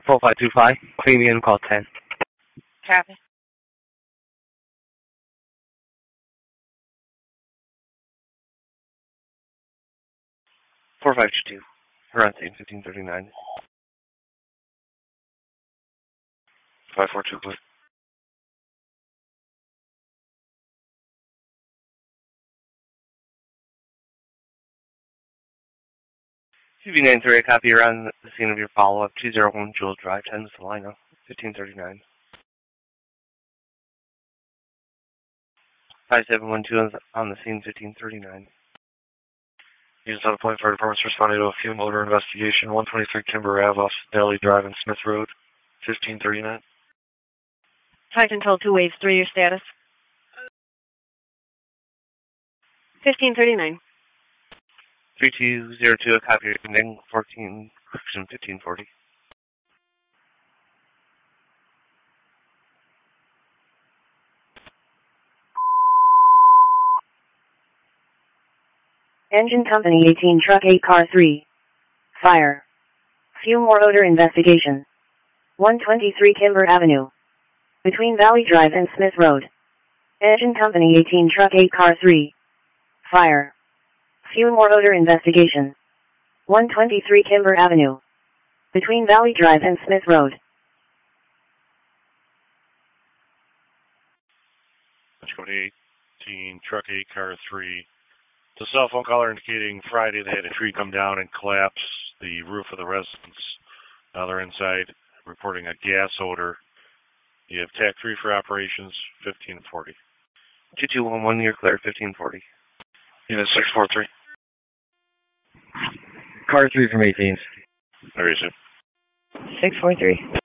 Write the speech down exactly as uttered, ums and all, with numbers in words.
four five two five, premium call ten. Copy. four five two two, around scene, fifteen thirty-nine. five four two, please. C B nine three, a copy around the scene of your follow-up, two oh one Jewel Drive, ten Salina, fifteen thirty-nine. five seven one two on the scene, fifteen thirty-nine. Unit seven point fire departments responding to a fuel motor investigation, one twenty-three Timber Ave off Daly Drive and Smith Road, fifteen thirty-nine. Flight control two waves, three, your status. fifteen thirty-nine. three two zero two, a copy ending fourteen, correction, fifteen forty. Engine Company eighteen, Truck eight, Car three. Fire. Fume or odor investigation. one twenty-three Timber Avenue. Between Valley Drive and Smith Road. Engine Company eighteen, Truck eight, Car three. Fire. Fume or odor investigation. one twenty-three Timber Avenue. Between Valley Drive and Smith Road. Engine Company eighteen, Truck eight, Car three. The cell phone caller indicating Friday they had a tree come down and collapse the roof of the residence. Now they're inside, reporting a gas odor. You have T A C three for operations, fifteen forty. two two one one, you're clear, fifteen forty. Unit six four three. Car three from eighteen. There you go. six four three.